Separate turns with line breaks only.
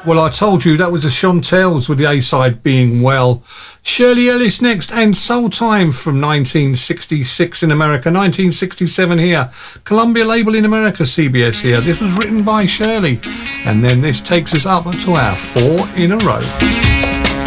Well, I told you that was the Chantels with the A-side Being Well. Shirley Ellis next, and Soul Time from 1966 in America, 1967 here. Columbia label in America, CBS here. This was written by Shirley. And then this takes us up to our 4 in a row.